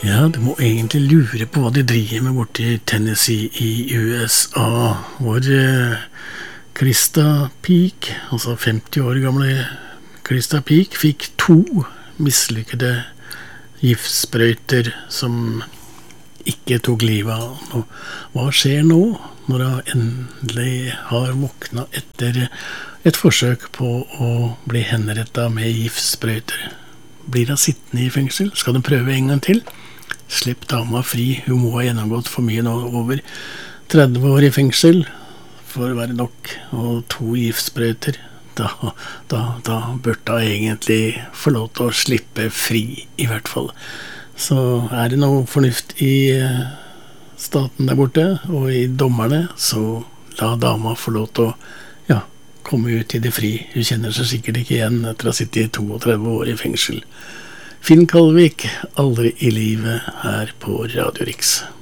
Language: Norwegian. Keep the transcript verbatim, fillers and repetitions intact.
Ja, du må egentlig lure på hva de driver med borte i Tennessee i U S A, hvor eh, Krista Peak, altså femti år gamle Krista Peak, fikk to mislykkede giftsprøyter som ikke tok livet av. Og hva skjer nå, når hun endelig har våknet etter et forsøk på å bli henrettet med giftsprøyter? Blir hun sittende i fengsel? Skal de prøve en gang til? Slipp dama fri, hun må ha gjennomgått for mye nå, over tretti år i fengsel for å være nok, og to giftsprøyter. Da, da, da burde hun egentlig få lov til å slippe fri, i hvert fall. Så er det noe fornuft i staten der borte, og i dommerne, så la dama få lov til å ja, komme ut i det fri. Hun kjenner seg sikkert ikke igjen etter å ha sittet i trettito år i fengsel. Finn Kalvik, Aldri i livet, her på Radio Riks.